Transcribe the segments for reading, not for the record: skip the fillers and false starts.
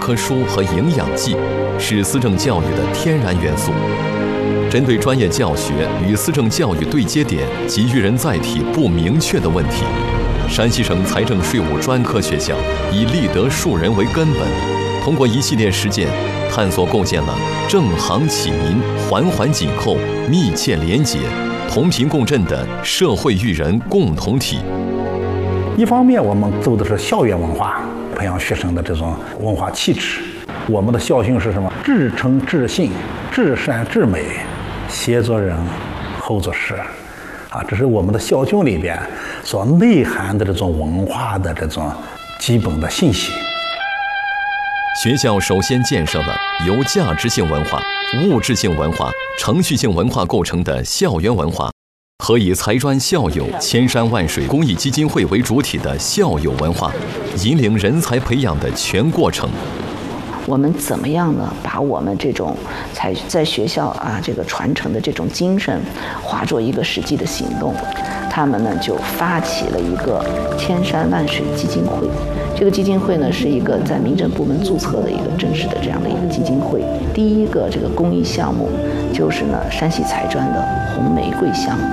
科书和营养剂，是思政教育的天然元素。针对专业教学与思政教育对接点及育人载体不明确的问题，山西省财政税务专科学校以立德树人为根本，通过一系列实践，探索构建了正行启民、环环紧扣、密切连结、同频共振的社会育人共同体。 一方面，我们走的是校园文化，培养学生的这种文化气质。我们的校训是什么？至诚至信，至善至美，先做人，后做事。这是我们的校训里边所内涵的这种文化的这种基本的信息。 学校首先建设了由价值性文化、物质性文化、程序性文化构成的校园文化，和以财专校友千山万水公益基金会为主体的校友文化，引领人才培养的全过程。 我们怎么样呢？把我们这种在学校这个传承的这种精神，化作一个实际的行动。他们呢就发起了一个千山万水基金会。这个基金会呢是一个在民政部门注册的一个正式的这样的一个基金会。第一个这个公益项目就是呢山西财专的红玫瑰项目。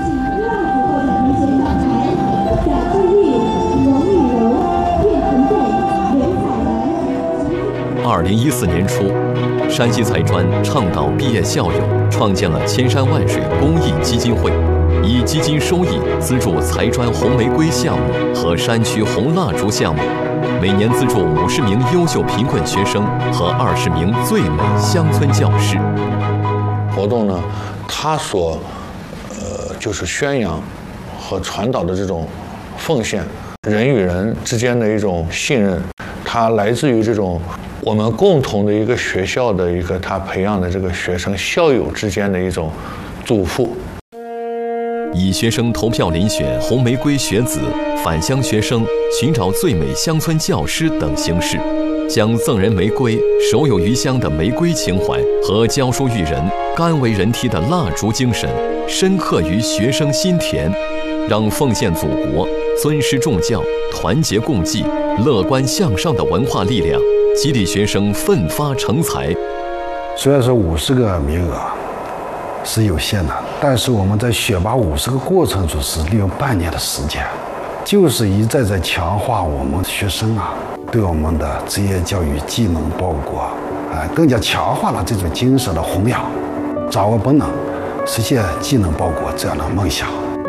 2014年初，山西财专倡导毕业校友创建了千山万水公益基金会，以基金收益资助财专红玫瑰项目和山区红蜡烛项目，每年资助50名优秀贫困学生和20名最美乡村教师。 活动呢，它所就是宣扬和传导的这种奉献，人与人之间的一种信任，它来自于这种我们共同的一个学校的一个他培养的这个学生校友之间的一种祝福。 以学生投票遴选红玫瑰学子、返乡学生、寻找最美乡村教师等形式，将赠人玫瑰、手有余香的玫瑰情怀和教书育人、甘为人梯的蜡烛精神深刻于学生心田，让奉献祖国、尊师重教、团结共济、乐观向上的文化力量激励学生奋发成才。 虽然说50个名额是有限的，但是我们在选拔50个过程中是利用半年的时间，就是一再在强化我们学生对我们的职业教育技能报国，更加强化了这种精神的弘扬，掌握本能，实现技能报国这样的梦想。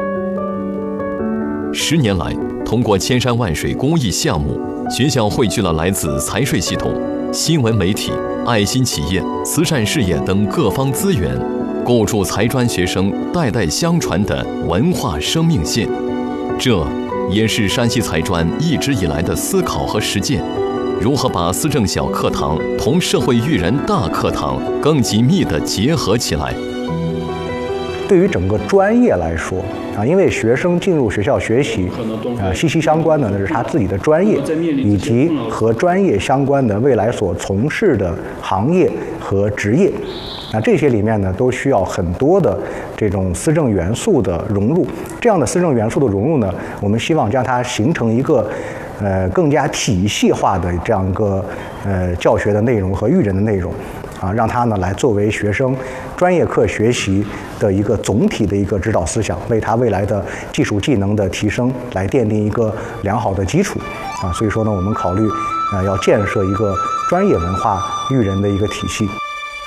10年来，通过千山万水公益项目，学校汇聚了来自财税系统、新闻媒体、爱心企业、慈善事业等各方资源，构筑财专学生代代相传的文化生命线。这也是山西财专一直以来的思考和实践，如何把思政小课堂同社会育人大课堂更紧密地结合起来。 对于整个专业来说因为学生进入学校学习息息相关的那是他自己的专业，以及和专业相关的未来所从事的行业和职业。这些里面呢，都需要很多的这种思政元素的融入。这样的思政元素的融入呢，我们希望将它形成一个更加体系化的这样一个教学的内容和育人的内容让它呢来作为学生专业课学习的一个总体的一个指导思想，为他未来的技术技能的提升来奠定一个良好的基础所以说呢，我们考虑要建设一个专业文化育人的一个体系。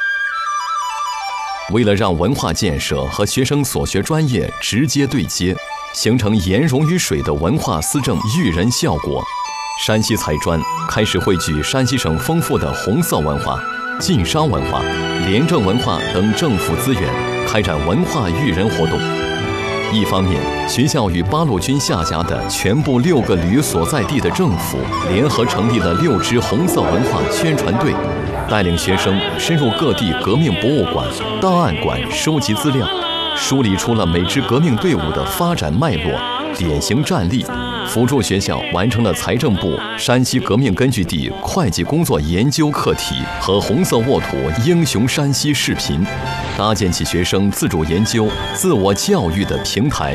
为了让文化建设和学生所学专业直接对接，形成盐溶于水的文化思政育人效果，山西财专开始汇聚山西省丰富的红色文化、晋商文化、廉政文化等政府资源，开展文化育人活动。一方面，学校与八路军下辖的全部6个旅所在地的政府联合成立了6支红色文化宣传队，带领学生深入各地革命博物馆、档案馆收集资料，梳理出了每支革命队伍的发展脉络、典型战例，辅助学校完成了财政部山西革命根据地会计工作研究课题和红色沃土英雄山西视频，搭建起学生自主研究、自我教育的平台。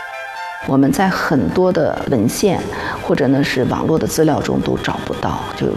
我们在很多的文献或者呢是网络的资料中都找不到，就